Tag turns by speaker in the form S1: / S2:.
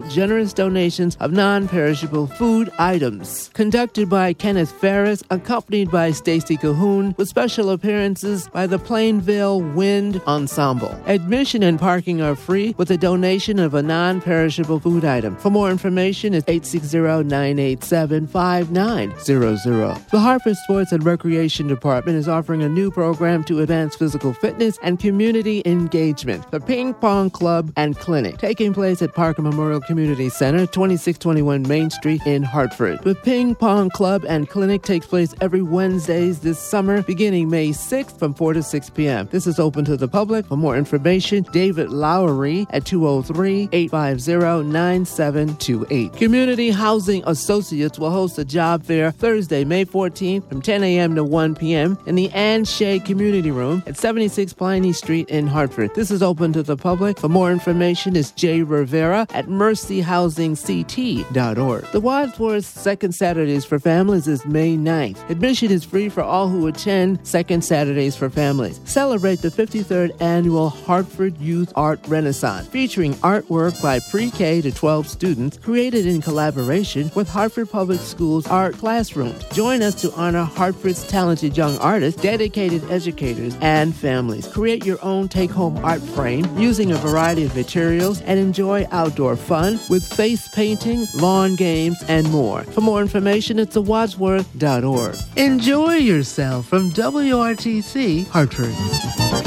S1: generous donations of non-perishable food items. Conducted by Kenneth Ferris, accompanied by Stacy Cahoon, with special appearances by the Plainville Wind Ensemble. Admission and parking are free with a donation of a non-perishable food item. For more information, it's 860-987-5900. The Hartford Sports and Recreation Department is offering a new program to advance physical fitness and community engagement. The Ping Pong Club and Clinic, taking place at Parker Memorial Community Center, 2621 Main Street in Hartford. The Ping Pong Club and Clinic takes place every Wednesdays this summer, beginning May 6th from 4 to 6 p.m. This is open to the public. For more information, David Lowery at 203-850-9728. Community Housing Associates will host a job fair Thursday, May 14th from 10 a.m. to 1 p.m. in the Ann Shea Community Room at 76 Piney Street in Hartford. This is open to the public. For more information, is Jay Rivera at mercyhousingct.org. The Wadsworth Second Saturdays for Families is May 9th. Admission is free for all who attend Second Saturdays for Families. Celebrate the 53rd Annual Hartford Youth Art Renaissance, featuring artwork by pre-K to 12 students created in collaboration with Hartford Public Schools art classrooms. Join us to honor Hartford's talented young artists, dedicated educators, and families. Create your own take-home art frame using a variety of materials and enjoy outdoor fun with face painting, lawn games, and more. For more information, it's at wadsworth.org. Enjoy yourself from WRTC Hartford.